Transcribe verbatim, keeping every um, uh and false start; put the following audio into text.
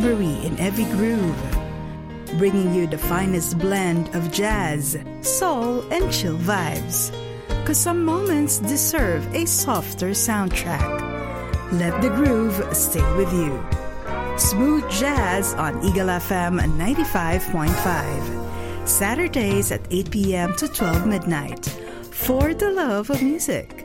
memory in every groove, bringing you the finest blend of jazz, soul, and chill vibes. Cause some moments deserve a softer soundtrack. Let the groove stay with you. Smooth Jazz on Eagle F M ninety-five point five. Saturdays at eight p.m. to twelve midnight. For the love of music.